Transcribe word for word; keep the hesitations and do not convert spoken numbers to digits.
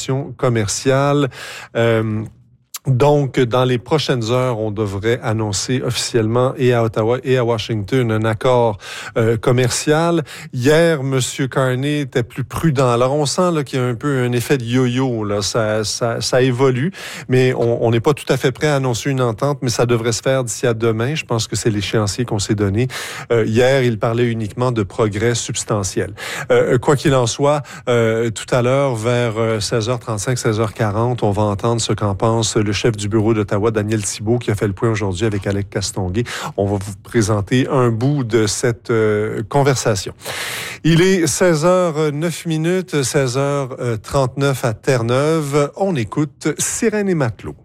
relations commerciales. Euh, Donc, dans les prochaines heures, on devrait annoncer officiellement et à Ottawa et à Washington un accord euh, commercial. Hier, M. Carney était plus prudent. Alors, on sent là qu'il y a un peu un effet de yo-yo. Là, ça, ça, ça évolue, mais on n'est pas tout à fait prêt à annoncer une entente, mais ça devrait se faire d'ici à demain. Je pense que c'est l'échéancier qu'on s'est donné. Euh, hier, il parlait uniquement de progrès substantiels. Euh, quoi qu'il en soit, euh, tout à l'heure, vers seize heures trente-cinq, seize heures quarante, on va entendre ce qu'en pense le chef du bureau d'Ottawa, Daniel Thibeault, qui a fait le point aujourd'hui avec Alex Castonguay. On va vous présenter un bout de cette euh, conversation. Il est seize heures neuf minutes, seize heures trente-neuf à Terre-Neuve. On écoute Sirène et Matelot.